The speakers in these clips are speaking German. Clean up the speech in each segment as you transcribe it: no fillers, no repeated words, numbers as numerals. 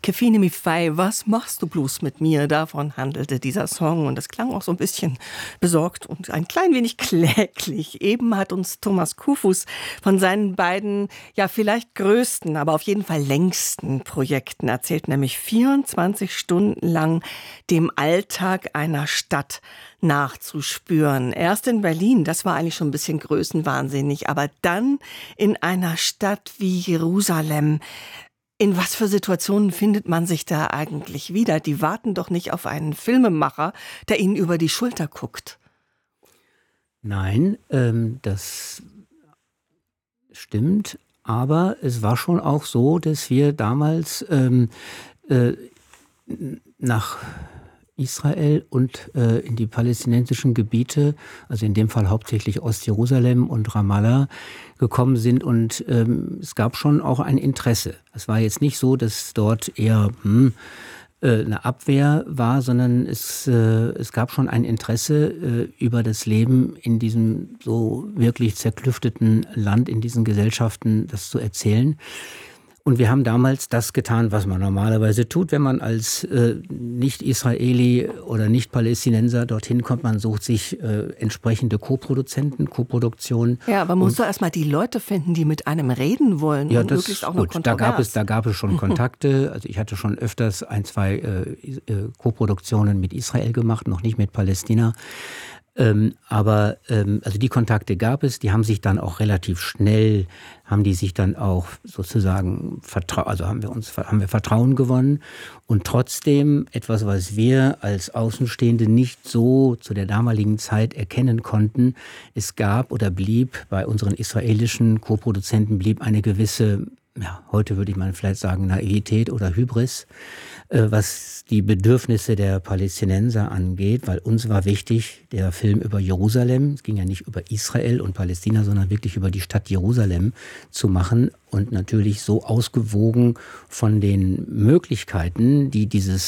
Kefine mi fei, was machst du bloß mit mir? Davon handelte dieser Song und es klang auch so ein bisschen besorgt und ein klein wenig kläglich. Eben hat uns Thomas Kufus von seinen beiden, ja vielleicht größten, aber auf jeden Fall längsten Projekten erzählt, nämlich 24 Stunden lang dem Alltag einer Stadt nachzuspüren. Erst in Berlin, das war eigentlich schon ein bisschen größenwahnsinnig, aber dann in einer Stadt wie Jerusalem. In was für Situationen findet man sich da eigentlich wieder? Die warten doch nicht auf einen Filmemacher, der ihnen über die Schulter guckt. Nein, das stimmt. Aber es war schon auch so, dass wir damals nach Israel und in die palästinensischen Gebiete, also in dem Fall hauptsächlich Ostjerusalem und Ramallah, gekommen sind und es gab schon auch ein Interesse. Es war jetzt nicht so, dass dort eher eine Abwehr war, sondern es gab schon ein Interesse über das Leben in diesem so wirklich zerklüfteten Land, in diesen Gesellschaften, das zu erzählen. Und wir haben damals das getan, was man normalerweise tut, wenn man als Nicht-Israeli oder Nicht-Palästinenser dorthin kommt. Man sucht sich entsprechende Co-Produzenten, Co-Produktionen. Ja, aber man muss doch erstmal die Leute finden, die mit einem reden wollen. Ja, und das möglichst auch gut. noch Da gab es schon Kontakte. Also ich hatte schon öfters ein, zwei Co-Produktionen mit Israel gemacht, noch nicht mit Palästina. Aber die Kontakte gab es, die haben sich dann auch relativ schnell, haben die sich dann auch sozusagen haben wir Vertrauen gewonnen. Und trotzdem etwas, was wir als Außenstehende nicht so zu der damaligen Zeit erkennen konnten, es gab oder blieb bei unseren israelischen Co-Produzenten blieb eine gewisse, ja, heute würde ich mal vielleicht sagen, Naivität oder Hybris, was die Bedürfnisse der Palästinenser angeht, weil uns war wichtig, der Film über Jerusalem, es ging ja nicht über Israel und Palästina, sondern wirklich über die Stadt Jerusalem zu machen und natürlich so ausgewogen von den Möglichkeiten, die diese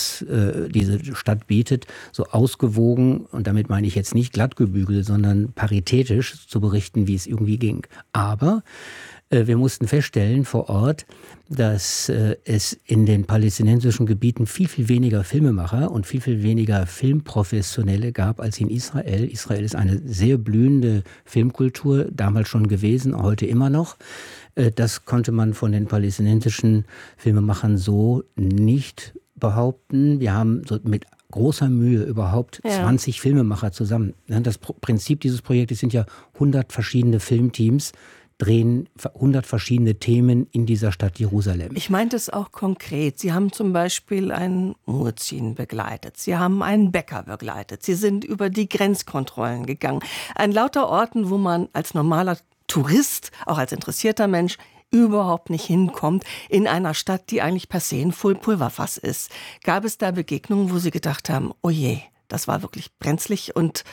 Stadt bietet, so ausgewogen, und damit meine ich jetzt nicht glattgebügelt, sondern paritätisch zu berichten, wie es irgendwie ging. Aber wir mussten feststellen vor Ort, dass es in den palästinensischen Gebieten viel, viel weniger Filmemacher und viel, viel weniger Filmprofessionelle gab als in Israel. Israel ist eine sehr blühende Filmkultur, damals schon gewesen, heute immer noch. Das konnte man von den palästinensischen Filmemachern so nicht behaupten. Wir haben so mit großer Mühe überhaupt 20 Filmemacher zusammen. Das Prinzip dieses Projektes sind ja 100 verschiedene Filmteams, drehen 100 verschiedene Themen in dieser Stadt Jerusalem. Ich meinte es auch konkret. Sie haben zum Beispiel einen Muezzin begleitet. Sie haben einen Bäcker begleitet. Sie sind über die Grenzkontrollen gegangen. An lauter Orten, wo man als normaler Tourist, auch als interessierter Mensch, überhaupt nicht hinkommt, in einer Stadt, die eigentlich per se ein Pulverfass ist. Gab es da Begegnungen, wo Sie gedacht haben, oh je, das war wirklich brenzlig und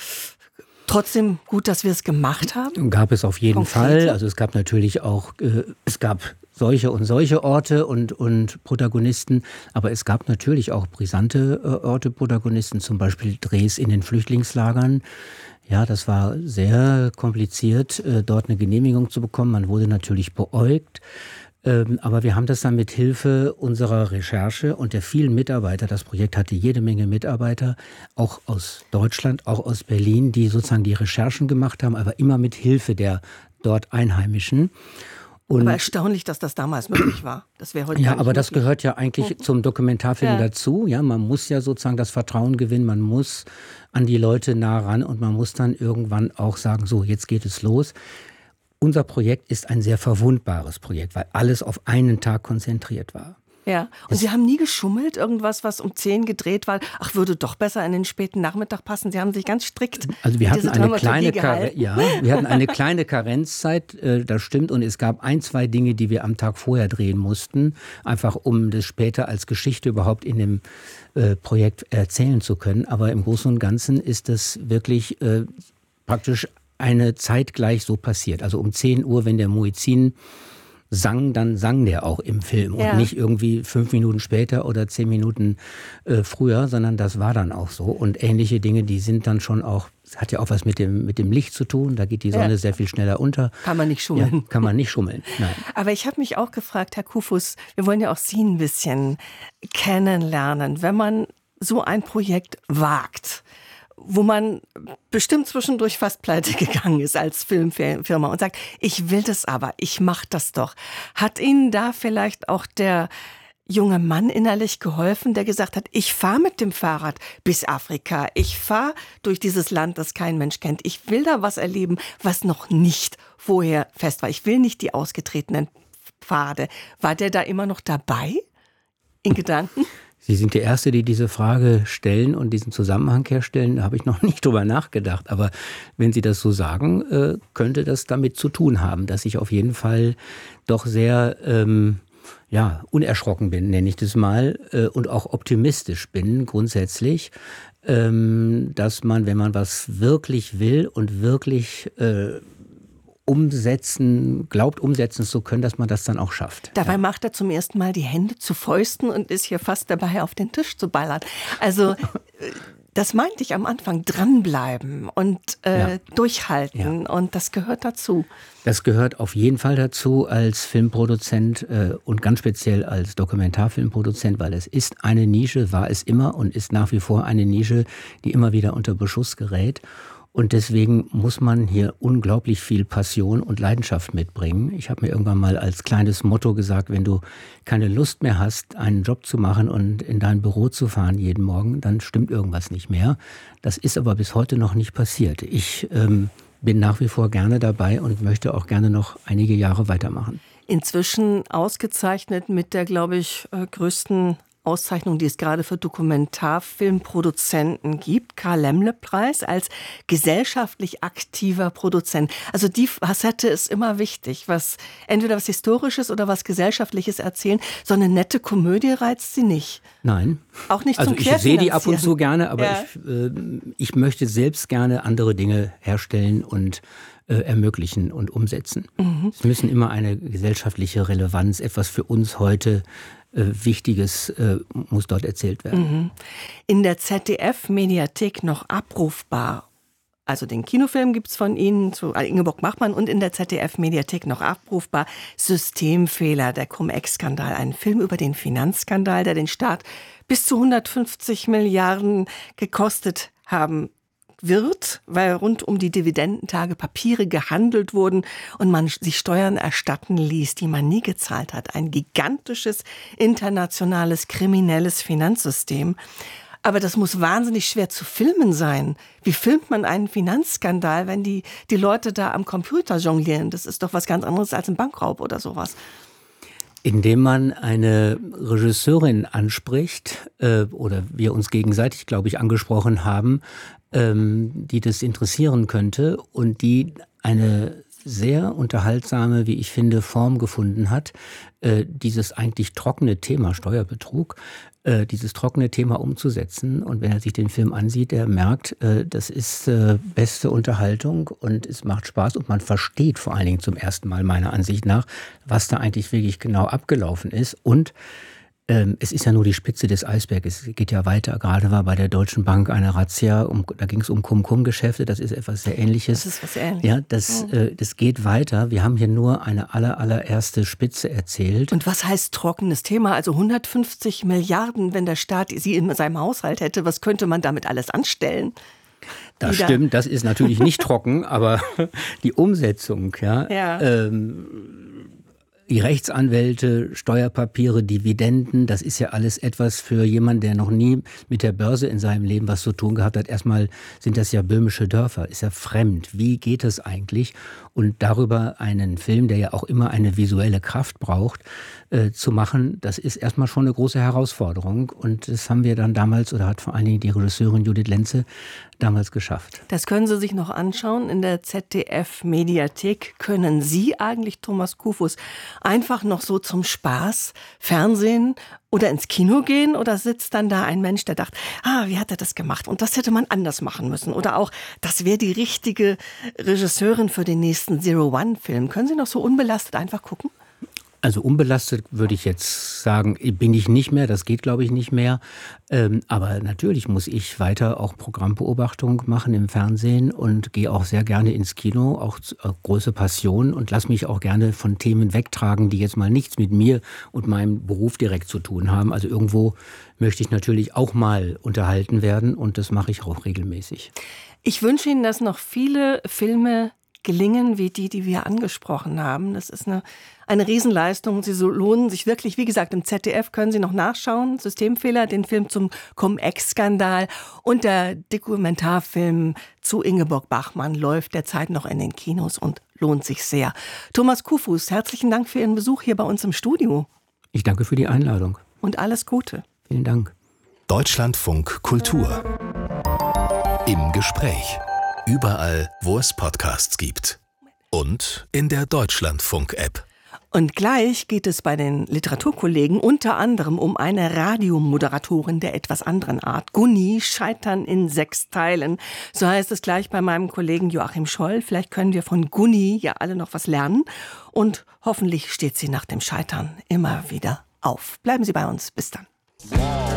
trotzdem gut, dass wir es gemacht haben? Gab es auf jeden Fall. Also es gab natürlich auch, es gab solche und solche Orte und Protagonisten, aber es gab natürlich auch brisante Orte, Protagonisten, zum Beispiel Drehs in den Flüchtlingslagern. Ja, das war sehr kompliziert, dort eine Genehmigung zu bekommen. Man wurde natürlich beäugt. Aber wir haben das dann mit Hilfe unserer Recherche und der vielen Mitarbeiter, das Projekt hatte jede Menge Mitarbeiter, auch aus Deutschland, auch aus Berlin, die sozusagen die Recherchen gemacht haben, aber immer mit Hilfe der dort Einheimischen. Und aber erstaunlich, dass das damals möglich war. Das wäre heute ja, gar nicht aber das möglich. gehört ja eigentlich zum Dokumentarfilm dazu. Ja, man muss ja sozusagen das Vertrauen gewinnen, man muss an die Leute nah ran und man muss dann irgendwann auch sagen, so, jetzt geht es los. Unser Projekt ist ein sehr verwundbares Projekt, weil alles auf einen Tag konzentriert war. Ja, und Sie haben nie geschummelt, irgendwas, was um 10 gedreht war, würde doch besser in den späten Nachmittag passen. Sie haben sich ganz strikt Also wir hatten wir hatten eine gehalten. kleine Karenzzeit, das stimmt, und es gab ein, zwei Dinge, die wir am Tag vorher drehen mussten, einfach um das später als Geschichte überhaupt in dem Projekt erzählen zu können. Aber im Großen und Ganzen ist das wirklich praktisch eine Zeit gleich so passiert. Also um 10 Uhr, wenn der Muezzin sang, dann sang der auch im Film und nicht irgendwie 5 Minuten später oder 10 Minuten früher, sondern das war dann auch so. Und ähnliche Dinge, die sind dann schon auch, hat ja auch was mit dem Licht zu tun, da geht die Sonne sehr viel schneller unter. Kann man nicht schummeln. Ja, kann man nicht schummeln, nein. Aber ich habe mich auch gefragt, Herr Kufus, wir wollen ja auch Sie ein bisschen kennenlernen, wenn man so ein Projekt wagt, wo man bestimmt zwischendurch fast pleite gegangen ist als Filmfirma und sagt, ich will das aber, ich mache das doch. Hat Ihnen da vielleicht auch der junge Mann innerlich geholfen, der gesagt hat, ich fahre mit dem Fahrrad bis Afrika, ich fahre durch dieses Land, das kein Mensch kennt, ich will da was erleben, was noch nicht vorher fest war. Ich will nicht die ausgetretenen Pfade. War der da immer noch dabei in Gedanken? Sie sind der Erste, die diese Frage stellen und diesen Zusammenhang herstellen. Da habe ich noch nicht drüber nachgedacht. Aber wenn Sie das so sagen, könnte das damit zu tun haben, dass ich auf jeden Fall doch sehr unerschrocken bin, nenne ich das mal, und auch optimistisch bin grundsätzlich, dass man, wenn man was wirklich will und wirklich glaubt umsetzen zu können, dass man das dann auch schafft. Dabei macht er zum ersten Mal die Hände zu Fäusten und ist hier fast dabei, auf den Tisch zu ballern. Also das meinte ich am Anfang, dranbleiben und durchhalten und das gehört dazu. Das gehört auf jeden Fall dazu als Filmproduzent und ganz speziell als Dokumentarfilmproduzent, weil es ist eine Nische, war es immer und ist nach wie vor eine Nische, die immer wieder unter Beschuss gerät. Und deswegen muss man hier unglaublich viel Passion und Leidenschaft mitbringen. Ich habe mir irgendwann mal als kleines Motto gesagt, wenn du keine Lust mehr hast, einen Job zu machen und in dein Büro zu fahren jeden Morgen, dann stimmt irgendwas nicht mehr. Das ist aber bis heute noch nicht passiert. Ich bin nach wie vor gerne dabei und möchte auch gerne noch einige Jahre weitermachen. Inzwischen ausgezeichnet mit der, glaube ich, größten Auszeichnung, die es gerade für Dokumentarfilmproduzenten gibt, Karl-Laemmle-Preis als gesellschaftlich aktiver Produzent. Also die Facette ist immer wichtig, entweder was Historisches oder was Gesellschaftliches erzählen. So eine nette Komödie reizt Sie nicht. Nein. Auch nicht also zum Querfinanzieren. Ich sehe die ab und zu gerne, aber ich möchte selbst gerne andere Dinge herstellen und ermöglichen und umsetzen. Es müssen immer eine gesellschaftliche Relevanz, etwas für uns heute Wichtiges muss dort erzählt werden. In der ZDF-Mediathek noch abrufbar. Also den Kinofilm gibt es von Ihnen zu Ingeborg Bachmann und in der ZDF-Mediathek noch abrufbar Systemfehler, der Cum-Ex-Skandal. Ein Film über den Finanzskandal, der den Staat bis zu 150 Milliarden gekostet haben wird, weil rund um die Dividendentage Papiere gehandelt wurden und man sich Steuern erstatten ließ, die man nie gezahlt hat. Ein gigantisches internationales kriminelles Finanzsystem. Aber das muss wahnsinnig schwer zu filmen sein. Wie filmt man einen Finanzskandal, wenn die Leute da am Computer jonglieren? Das ist doch was ganz anderes als ein Bankraub oder sowas. Indem man eine Regisseurin anspricht, oder wir uns gegenseitig, glaube ich, angesprochen haben, die das interessieren könnte und die eine sehr unterhaltsame, wie ich finde, Form gefunden hat, dieses eigentlich trockene Thema Steuerbetrug, dieses trockene Thema umzusetzen. Und wenn er sich den Film ansieht, er merkt, das ist beste Unterhaltung und es macht Spaß und man versteht vor allen Dingen zum ersten Mal meiner Ansicht nach, was da eigentlich wirklich genau abgelaufen ist. Und es ist ja nur die Spitze des Eisberges. Es geht ja weiter. Gerade war bei der Deutschen Bank eine Razzia, da ging es um Cum-Cum-Geschäfte. Das ist etwas sehr Ähnliches. Das ist was Ähnliches. Ja, das geht weiter. Wir haben hier nur eine allererste Spitze erzählt. Und was heißt trockenes Thema? Also 150 Milliarden, wenn der Staat sie in seinem Haushalt hätte, was könnte man damit alles anstellen? Das stimmt, das ist natürlich nicht trocken, aber die Umsetzung, die Rechtsanwälte, Steuerpapiere, Dividenden, das ist ja alles etwas für jemanden, der noch nie mit der Börse in seinem Leben was zu tun gehabt hat. Erstmal sind das ja böhmische Dörfer, ist ja fremd. Wie geht es eigentlich? Und darüber einen Film, der ja auch immer eine visuelle Kraft braucht, zu machen, das ist erstmal schon eine große Herausforderung. Und das haben wir dann damals, oder hat vor allen Dingen die Regisseurin Judith Lenze damals geschafft. Das können Sie sich noch anschauen in der ZDF-Mediathek. Können Sie eigentlich, Thomas Kufus, einfach noch so zum Spaß Fernsehen oder ins Kino gehen? Oder sitzt dann da ein Mensch, der dacht, wie hat er das gemacht? Und das hätte man anders machen müssen. Oder auch, das wäre die richtige Regisseurin für den nächsten Zero-One-Film. Können Sie noch so unbelastet einfach gucken? Also unbelastet würde ich jetzt sagen, bin ich nicht mehr, das geht glaube ich nicht mehr. Aber natürlich muss ich weiter auch Programmbeobachtung machen im Fernsehen und gehe auch sehr gerne ins Kino, auch große Passion und lasse mich auch gerne von Themen wegtragen, die jetzt mal nichts mit mir und meinem Beruf direkt zu tun haben. Also irgendwo möchte ich natürlich auch mal unterhalten werden und das mache ich auch regelmäßig. Ich wünsche Ihnen, dass noch viele Filme gelingen wie die wir angesprochen haben. Das ist eine Riesenleistung. Sie lohnen sich wirklich. Wie gesagt, im ZDF können Sie noch nachschauen. Systemfehler, den Film zum Cum-Ex-Skandal und der Dokumentarfilm zu Ingeborg Bachmann läuft derzeit noch in den Kinos und lohnt sich sehr. Thomas Kufus, herzlichen Dank für Ihren Besuch hier bei uns im Studio. Ich danke für die Einladung. Und alles Gute. Vielen Dank. Deutschlandfunk Kultur. Im Gespräch. Überall, wo es Podcasts gibt. Und in der Deutschlandfunk-App. Und gleich geht es bei den Literaturkollegen unter anderem um eine Radiomoderatorin der etwas anderen Art. Gunni, Scheitern in 6 Teilen. So heißt es gleich bei meinem Kollegen Joachim Scholl. Vielleicht können wir von Gunni ja alle noch was lernen. Und hoffentlich steht sie nach dem Scheitern immer wieder auf. Bleiben Sie bei uns. Bis dann.